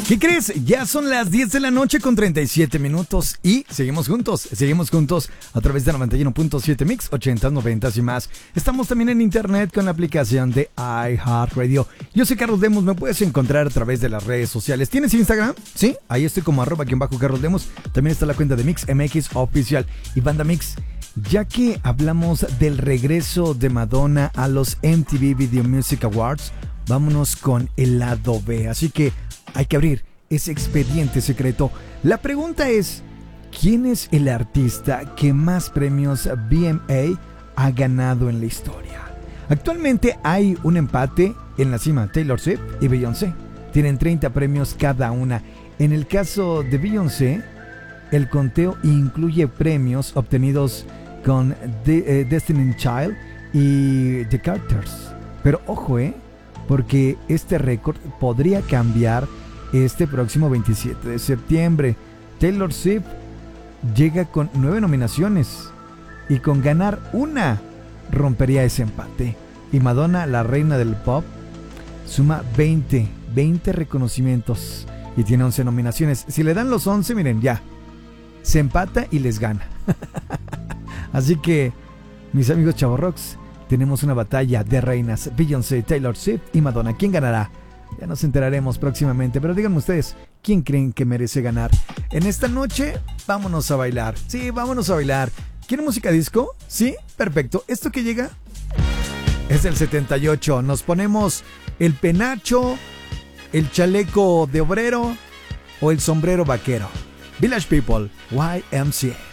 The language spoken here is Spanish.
¿Qué crees? Ya son las 10 de la noche con 37 minutos y seguimos juntos a través de 91.7 Mix, 80, 90 y más. Estamos también en internet con la aplicación de iHeartRadio. Yo soy Carlos Demos, me puedes encontrar a través de las redes sociales. ¿Tienes Instagram? Sí, ahí estoy como @Carlos Demos. También está la cuenta de Mix MX Oficial y Banda Mix. Ya que hablamos del regreso de Madonna a los MTV Video Music Awards, vámonos con el lado B. Así que hay que abrir ese expediente secreto. La pregunta es, ¿quién es el artista que más premios VMA ha ganado en la historia? Actualmente hay un empate en la cima. Taylor Swift y Beyoncé tienen 30 premios cada una. En el caso de Beyoncé, el conteo incluye premios obtenidos con Destiny's Child y The Carters. Pero ojo, porque este récord podría cambiar este próximo 27 de septiembre. Taylor Swift llega con 9 nominaciones y con ganar una rompería ese empate. Y Madonna, la reina del pop, suma 20 reconocimientos y tiene 11 nominaciones. Si le dan los 11, miren, ya se empata y les gana. Así que, mis amigos Chavorrocks, tenemos una batalla de reinas: Beyoncé, Taylor Swift y Madonna. ¿Quién ganará? Ya nos enteraremos próximamente, pero díganme ustedes, ¿quién creen que merece ganar? En esta noche, vámonos a bailar. Sí, vámonos a bailar. ¿Quieren música disco? Sí, perfecto. Esto que llega es del 78. Nos ponemos el penacho, el chaleco de obrero o el sombrero vaquero. Village People, YMCA.